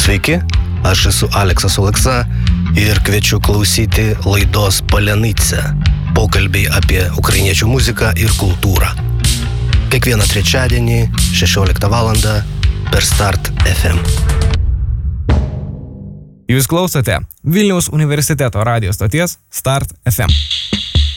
Sveiki, aš esu Aleksas Oleksa ir kviečiu klausyti laidos Palenytse, pokalbiai apie ukrainiečių muziką ir kultūrą. Kiekvieną trečiadienį 16 val. Per Start FM. Jūs klausote Vilniaus universiteto radijo stoties Start FM.